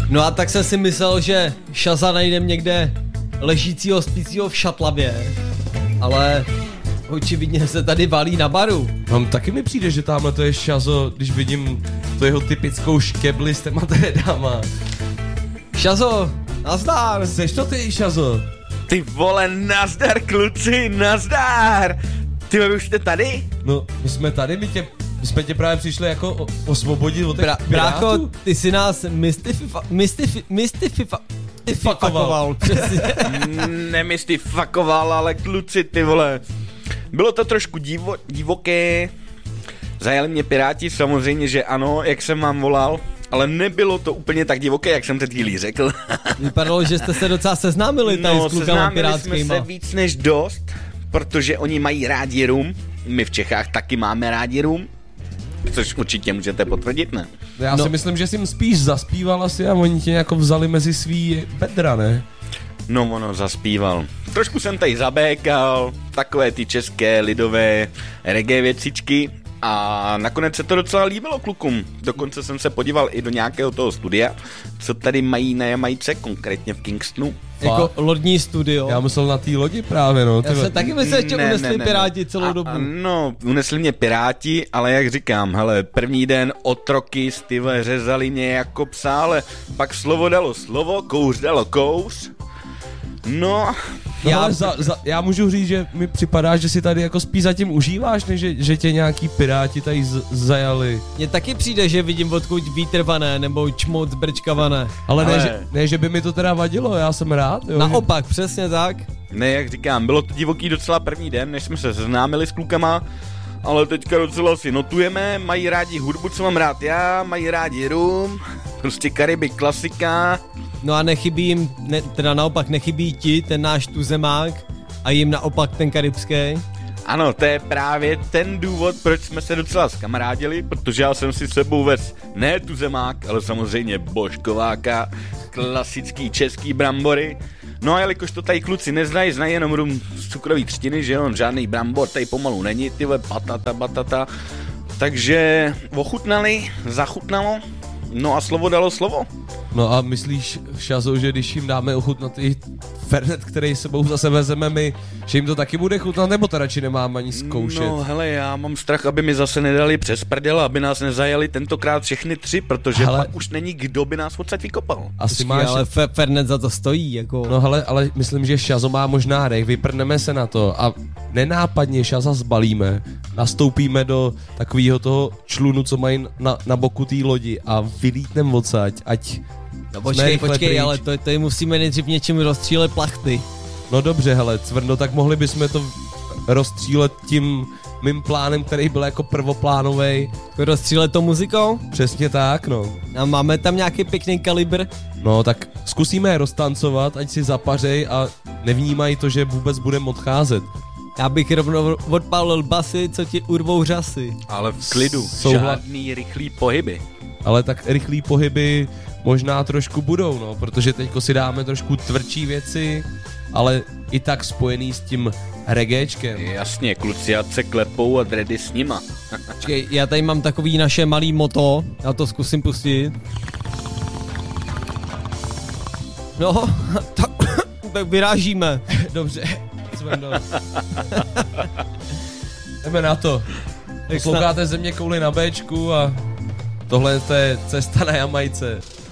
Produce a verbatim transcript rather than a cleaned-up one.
No a tak jsem si myslel, že Šaza najdem někde ležícího, spícího v šatlavě, ale očividně se tady valí na baru. No, taky mi přijde, že tamhle to je Šazo, když vidím to jeho typickou škebli s těma drédama. Šazo, nazdar. Seš to ty, Šazo? Ty vole, nazdar kluci, nazdar! Ty vy už jste tady? No, my jsme tady, my, tě, my jsme tě právě přišli jako o, osvobodit od těch Bra- pirátů. Brácho, ty si nás mystififa... mystifi... mystififa... mystificoval, přesně. Nemystifakoval, ale kluci, ty vole. Bylo to trošku divo, divoké. Zajali mě piráti, samozřejmě, že ano, jak jsem vám volal. Ale nebylo to úplně tak divoké, jak jsem před chvílí řekl. Vypadalo, že jste se docela seznámili tady no, s klukama pirátskýma. seznámili jsme se víc než dost, protože oni mají rádi rum. My v Čechách taky máme rádi rum. Což určitě můžete potvrdit, ne? Já no. si myslím, že jsi jim spíš zaspíval asi a oni tě jako vzali mezi svý bedra, ne? No, ono zaspíval. Trošku jsem tady zabékal, takové ty české lidové reggae věcičky a nakonec se to docela líbilo klukům. Dokonce jsem se podíval i do nějakého toho studia, co tady mají na Jamajce, konkrétně v Kingstonu. Jako lodní studio. Já myslel na té lodi právě, no. Já jsem taky myslel, že Ne, unesli ne, ne, piráti ne. celou a, dobu. A, no, unesli mě piráti, ale jak říkám, hele, první den otroky styve řezali mě jako psa, ale pak slovo dalo slovo, kouř dalo kouř. No, No, Já- já, za, za, já můžu říct, že mi připadá, že si tady jako spíš zatím užíváš, než že, že tě nějaký piráti tady z, zajali. Mně taky přijde, že vidím odkud vítr vané, nebo čmout zbrčkavané. Ale, Ale- Ne, že, ne, že by mi to teda vadilo, já jsem rád. Jo, Naopak, přesně tak. ne, jak říkám, bylo to divoký docela první den, než jsme se seznámili s klukama, ale teďka docela si notujeme, mají rádi hudbu, co mám rád já, mají rádi rum, prostě Karibik klasika. No a nechybí jim, ne, teda naopak nechybí ti, ten náš tuzemák, a jim naopak ten karibský. Ano, to je právě ten důvod, proč jsme se docela zkamarádili, protože já jsem si s sebou vez ne tuzemák, ale samozřejmě božkováka, klasický český brambory. No a jelikož to tady kluci neznají, znají jenom rum z cukrový třtiny, že on žádný brambor tady pomalu není, tyhle patata, batata. Takže ochutnali, zachutnalo, no a slovo dalo slovo. No a myslíš, Šazo, že když jim dáme ochutnat i Fernet, který sebou zase vezeme my, že jim to taky bude chutnat, nebo to radši nemám ani zkoušet? No hele, já mám strach, aby mi zase nedali přes prdel, aby nás nezajali tentokrát všechny tři, protože Hele. pak už není kdo by nás odsaď vykopal. Asi Počkej, máš... ale Fe- Fernet za to stojí, jako. No hele, ale myslím, že Šazo má možná dech, vyprneme se na to a nenápadně Šaza zbalíme, nastoupíme do takového toho člunu, co mají na, na boku té lodi a vylítneme odsaď, ať No jsme počkej, rychle počkej, pryč. ale to, to jim musíme nejdřív něčím rozstřílet plachty. No dobře, hele, Cvrno, tak mohli bychom to rozstřílet tím mým plánem, který byl jako prvoplánovej. Rozstřílet to muzikou? Přesně tak, no. A máme tam nějaký pěkný kalibr? No tak zkusíme je roztancovat, ať si zapařej a nevnímají to, že vůbec budeme odcházet. Já bych rovnou odpálil basy, co ti urvou řasy. Ale v klidu, Souhla- žádný rychlý pohyby. Ale tak rychlý pohyby možná trošku budou, no, protože teďko si dáme trošku tvrdší věci, ale i tak spojený s tím reggaečkem. Jasně, kluci ať se klepou a dready s nima. Počkej, já tady mám takový naše malý moto, já to zkusím pustit. No, tak, tak vyrážíme. Dobře, Cvrno. Jdeme na to. Posloucháte Země kouli na Béčku a tohle je cesta na Jamajce.